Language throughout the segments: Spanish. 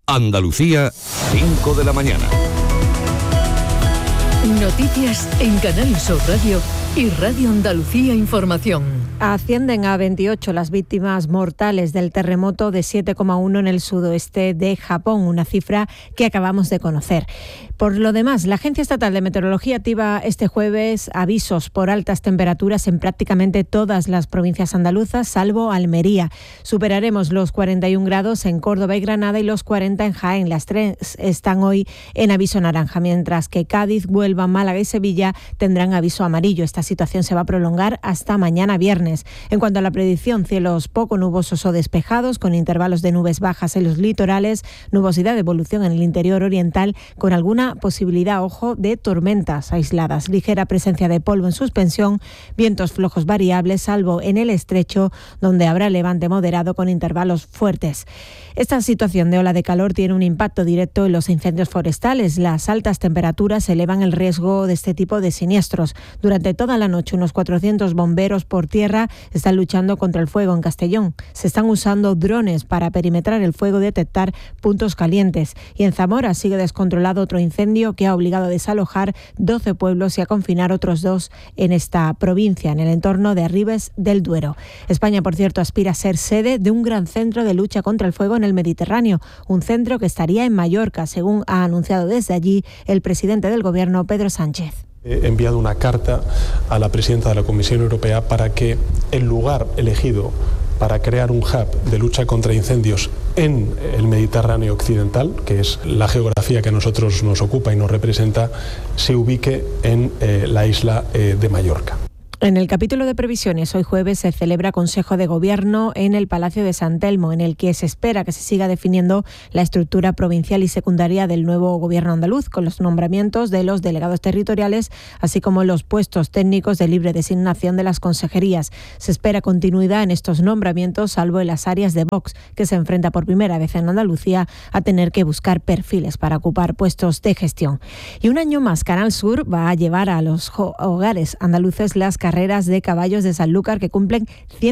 Andalucía, 5 de la mañana. Noticias en Canal Sur Radio y Radio Andalucía Información. Ascienden a 28 las víctimas mortales del terremoto de 7,1 en el sudoeste de Japón, una cifra que acabamos de conocer. Por lo demás, la Agencia Estatal de Meteorología activa este jueves avisos por altas temperaturas en prácticamente todas las provincias andaluzas, salvo Almería. Superaremos los 41 grados en Córdoba y Granada y los 40 en Jaén. Las tres están hoy en aviso naranja, mientras que Cádiz, Huelva, Málaga y Sevilla tendrán aviso amarillo. Esta situación se va a prolongar hasta mañana viernes. En cuanto a la predicción, cielos poco nubosos o despejados, con intervalos de nubes bajas en los litorales, nubosidad de evolución en el interior oriental, con alguna posibilidad, ojo, de tormentas aisladas, ligera presencia de polvo en suspensión, vientos flojos variables, salvo en el estrecho, donde habrá levante moderado con intervalos fuertes. Esta situación de ola de calor tiene un impacto directo en los incendios forestales. Las altas temperaturas elevan el riesgo de este tipo de siniestros. Durante toda la noche, unos 400 bomberos por tierra están luchando contra el fuego en Castellón. Se están usando drones para perimetrar el fuego y detectar puntos calientes. Y en Zamora sigue descontrolado otro incendio que ha obligado a desalojar 12 pueblos y a confinar otros 2 en esta provincia, en el entorno de Ribes del Duero. España, por cierto, aspira a ser sede de un gran centro de lucha contra el fuego en el Mediterráneo, un centro que estaría en Mallorca, según ha anunciado desde allí el presidente del Gobierno, Pedro Sánchez. He enviado una carta a la presidenta de la Comisión Europea para que el lugar elegido para crear un hub de lucha contra incendios en el Mediterráneo occidental, que es la geografía que a nosotros nos ocupa y nos representa, se ubique en la isla de Mallorca. En el capítulo de previsiones, hoy jueves se celebra Consejo de Gobierno en el Palacio de San Telmo, en el que se espera que se siga definiendo la estructura provincial y secundaria del nuevo Gobierno andaluz, con los nombramientos de los delegados territoriales, así como los puestos técnicos de libre designación de las consejerías. Se espera continuidad en estos nombramientos, salvo en las áreas de Vox, que se enfrenta por primera vez en Andalucía a tener que buscar perfiles para ocupar puestos de gestión. Y un año más, Canal Sur va a llevar a los hogares andaluces las carreras de caballos de Sanlúcar, que cumplen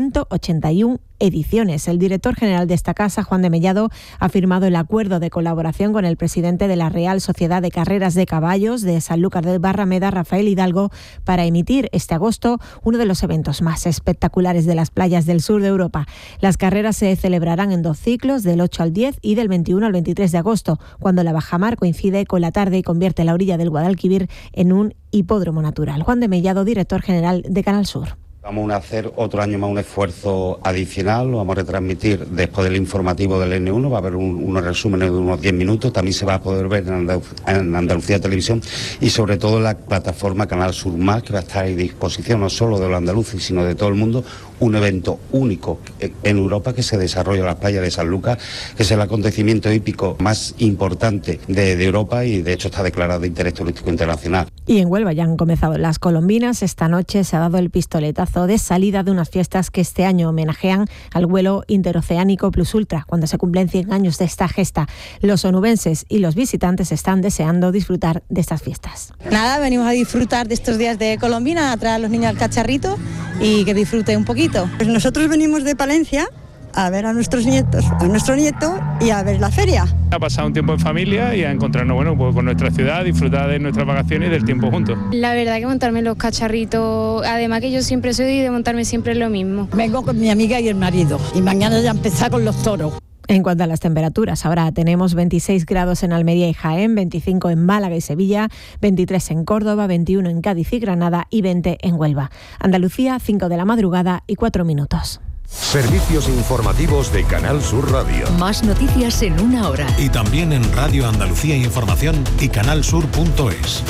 181 ediciones. El director general de esta casa, Juan de Mellado, ha firmado el acuerdo de colaboración con el presidente de la Real Sociedad de Carreras de Caballos de Sanlúcar de Barrameda, Rafael Hidalgo, para emitir este agosto uno de los eventos más espectaculares de las playas del sur de Europa. Las carreras se celebrarán en 2 ciclos, del 8 al 10 y del 21 al 23 de agosto, cuando la bajamar coincide con la tarde y convierte la orilla del Guadalquivir en un hipódromo natural. Juan de Mellado, director general de Canal Sur. Vamos a hacer otro año más un esfuerzo adicional, lo vamos a retransmitir después del informativo del N1, va a haber unos resúmenes de unos 10 minutos, también se va a poder ver en Andalucía Televisión y sobre todo en la plataforma Canal Sur Más, que va a estar a disposición no solo de los andaluces, sino de todo el mundo, un evento único en Europa que se desarrolla en las playas de Sanlúcar, que es el acontecimiento hípico más importante de Europa y de hecho está declarado de interés turístico internacional. Y en Huelva ya han comenzado las colombinas. Esta noche se ha dado el pistoletazo de salida de unas fiestas que este año homenajean al vuelo interoceánico Plus Ultra, cuando se cumplen 100 años de esta gesta. Los onubenses y los visitantes están deseando disfrutar de estas fiestas. Nada, venimos a disfrutar de estos días de colombina, a traer a los niños al cacharrito y que disfruten un poquito. Pues nosotros venimos de Palencia a ver a nuestros nietos, a nuestro nieto y a ver la feria. A pasar un tiempo en familia y a encontrarnos pues con nuestra ciudad, disfrutar de nuestras vacaciones y del tiempo juntos. La verdad que montarme los cacharritos, además que yo siempre soy de montarme siempre lo mismo. Vengo con mi amiga y el marido y mañana ya empezar con los toros. En cuanto a las temperaturas, ahora tenemos 26 grados en Almería y Jaén, 25 en Málaga y Sevilla, 23 en Córdoba, 21 en Cádiz y Granada y 20 en Huelva. Andalucía, 5 de la madrugada y 4 minutos. Servicios informativos de Canal Sur Radio. Más noticias en una hora. Y también en Radio Andalucía Información y canalsur.es.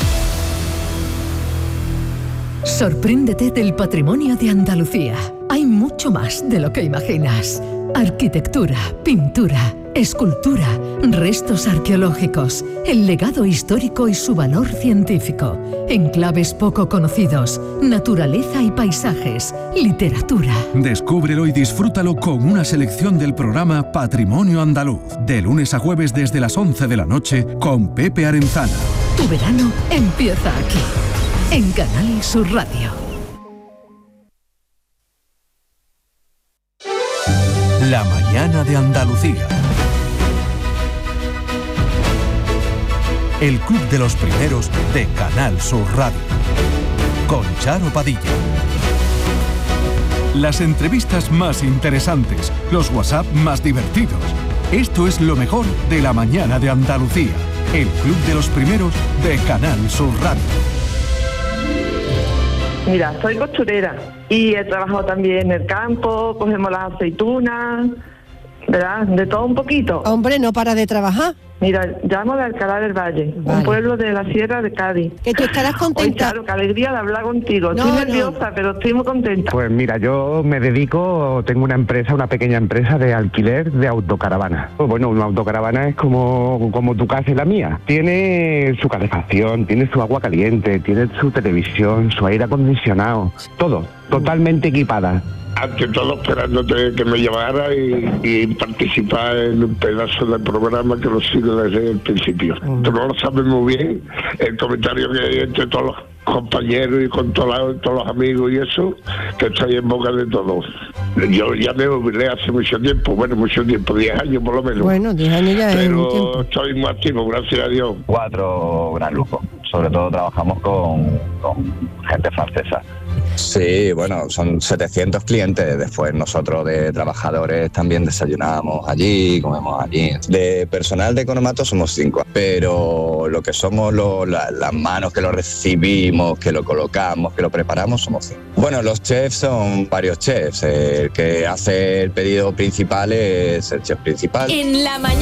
Sorpréndete del patrimonio de Andalucía. Hay mucho más de lo que imaginas. Arquitectura, pintura, escultura, restos arqueológicos, el legado histórico y su valor científico, enclaves poco conocidos, naturaleza y paisajes, literatura. Descúbrelo y disfrútalo con una selección del programa Patrimonio Andaluz, de lunes a jueves desde las 11 de la noche con Pepe Arenzana. Tu verano empieza aquí, en Canal Sur Radio. La mañana de Andalucía. el Club de los Primeros de Canal Sur Radio. Con Charo Padilla. Las entrevistas más interesantes, los WhatsApp más divertidos. Esto es lo mejor de la mañana de Andalucía. El Club de los Primeros de Canal Sur Radio. Mira, soy costurera y he trabajado también en el campo, cogemos las aceitunas, ¿verdad? De todo un poquito. Hombre, no para de trabajar. Mira, llamo de Alcalá del Valle, un pueblo de la Sierra de Cádiz. Que tú estarás contenta. Hoy, claro, qué alegría de hablar contigo. Estoy nerviosa, pero estoy muy contenta. Pues mira, yo me dedico, tengo una empresa, una pequeña empresa de alquiler de autocaravanas. Bueno, una autocaravana es como tu casa y la mía. Tiene su calefacción, tiene su agua caliente, tiene su televisión, su aire acondicionado, todo, totalmente equipada. Ante todo esperándote que me llamara y participar en un pedazo del programa que lo sigo desde el principio. Tú no lo sabes muy bien, el comentario que hay entre todos los compañeros y con todos los amigos y eso, que estoy en boca de todos. Yo ya me jubilé hace mucho tiempo, 10 años por lo menos. Bueno, 10 años ya es un tiempo. Pero estoy muy activo, gracias a Dios. 4 gran lujo, sobre todo trabajamos con gente francesa. Sí, bueno, son 700 clientes. Después nosotros de trabajadores también desayunamos allí, comemos allí. De personal de Economato somos 5, pero lo que somos las manos que lo recibimos, que lo colocamos, que lo preparamos, somos 5. Bueno, los chefs son varios chefs. El que hace el pedido principal es el chef principal. En la mañana.